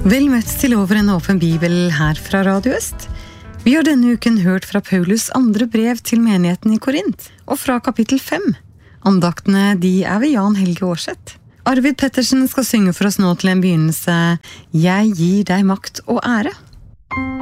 Vel møtt til Over en åpen bibel her fra Radio Øst. Vi har denne uken hørt fra Paulus andre brev til menigheten i Korint, og fra kapittel 5. Andaktene de ved Jan Helge Aarseth. Arvid Pettersen skal synge for oss nå til en begynnelse. Jeg gir deg makt og ære.